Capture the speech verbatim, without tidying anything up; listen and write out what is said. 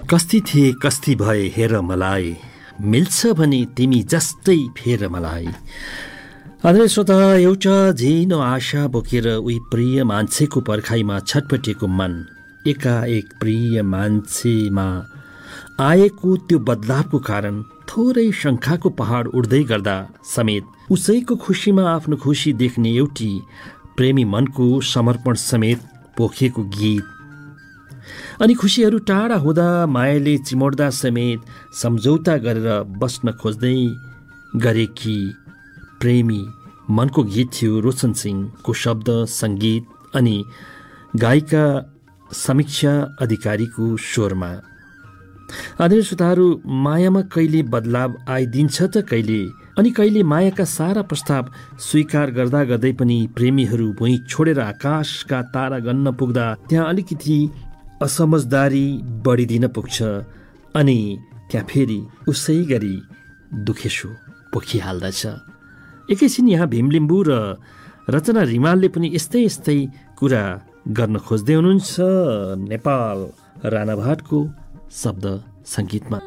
कस्ती थिए कस्ती भए हेर मलाई, मिल्छ भने तिमी जस्तै फेर मलाई। आदरणीय श्रोता, एउटा झिनो आशा बोकेर उही प्रिय मान्छेको पर्खाइमा छटपटेको मन एकाएक प्रिय मान्छेमा आएको त्यो बदलावको कारण थोरै शङ्काको पहाड उड्दै गर्दा समेत उसैको खुसीमा आफ्नो खुसी देख्ने एउटी प्रेमी मनको समर्पण समेत पोखिएको गीत। अनि खुसीहरू टाढा हुँदा मायाले चिमोड्दा समेत सम्झौता गरेर बस्न खोज्दै गरेकी प्रेमी मनको गीत थियो रोशन सिंहको शब्द सङ्गीत अनि गायिका समीक्षा अधिकारीको स्वरमा। आदरणीय श्रोताहरू, मायामा कहिले बदलाव आइदिन्छ त कहिले, अनि कहिले मायाका सारा प्रस्ताव स्वीकार गर्दा गर्दै पनि प्रेमीहरू भुइँ छोडेर आकाशका तारा गन्न पुग्दा त्यहाँ अलिकति असमझदारी बढिदिन पुग्छ अनि त्यहाँ फेरि उसै गरी दुखेसो पोखिहाल्दछ। एकैछिन यहाँ भीमलिम्बू र रचना रिमालले पनि यस्तै यस्तै कुरा गर्न खोज्दै हुनुहुन्छ नेपाल राणाभाटको शब्द सङ्गीतमा।